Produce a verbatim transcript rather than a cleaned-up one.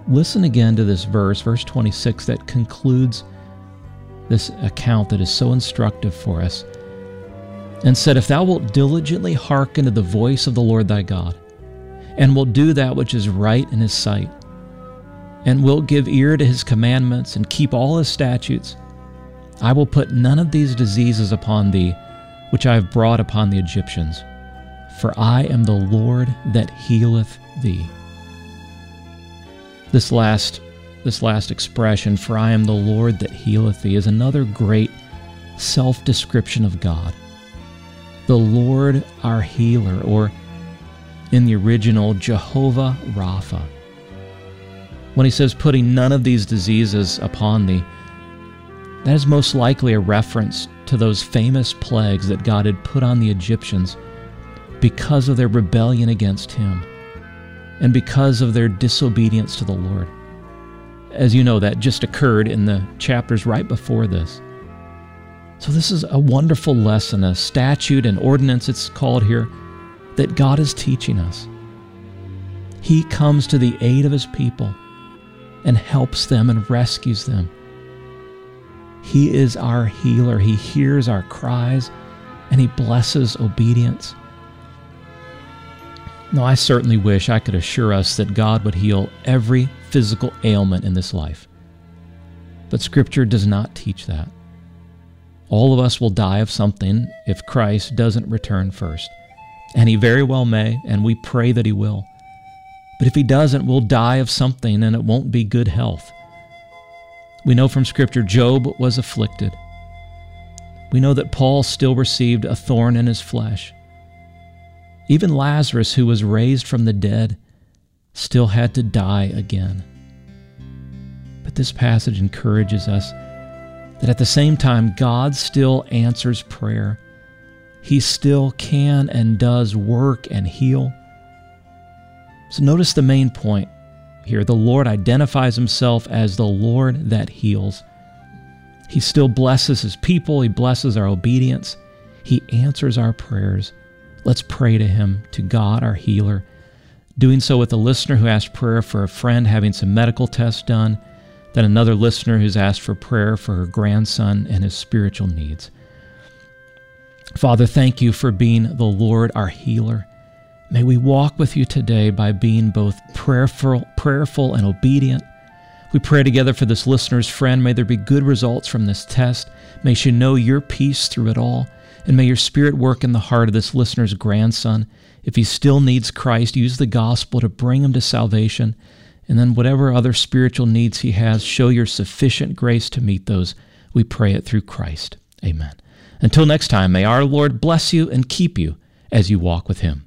listen again to this verse, verse twenty-six, that concludes this account that is so instructive for us, and said, "If thou wilt diligently hearken to the voice of the Lord thy God, and wilt do that which is right in his sight, and wilt give ear to his commandments, and keep all his statutes, I will put none of these diseases upon thee, which I have brought upon the Egyptians, for I am the Lord that healeth thee." This last, this last expression, "for I am the Lord that healeth thee," is another great self-description of God. The Lord our healer, or in the original, Jehovah Rapha. When he says, "putting none of these diseases upon thee," that is most likely a reference to those famous plagues that God had put on the Egyptians because of their rebellion against him and because of their disobedience to the Lord. As you know, that just occurred in the chapters right before this. So this is a wonderful lesson, a statute, an ordinance it's called here, that God is teaching us. He comes to the aid of his people and helps them and rescues them. He is our healer. He hears our cries and he blesses obedience. Now, I certainly wish I could assure us that God would heal every physical ailment in this life. But Scripture does not teach that. All of us will die of something if Christ doesn't return first. And he very well may, and we pray that he will. But if he doesn't, we'll die of something, and it won't be good health. We know from Scripture Job was afflicted. We know that Paul still received a thorn in his flesh. Even Lazarus, who was raised from the dead, still had to die again. But this passage encourages us that at the same time, God still answers prayer. He still can and does work and heal. So notice the main point here. The Lord identifies himself as the Lord that heals. He still blesses his people. He blesses our obedience. He answers our prayers. Let's pray to him, to God, our healer. Doing so with a listener who asked prayer for a friend having some medical tests done, then another listener who's asked for prayer for her grandson and his spiritual needs. Father, thank you for being the Lord, our healer. May we walk with you today by being both prayerful, prayerful and obedient. We pray together for this listener's friend. May there be good results from this test. May she know your peace through it all. And may your Spirit work in the heart of this listener's grandson. If he still needs Christ, use the gospel to bring him to salvation. And then whatever other spiritual needs he has, show your sufficient grace to meet those. We pray it through Christ. Amen. Until next time, may our Lord bless you and keep you as you walk with him.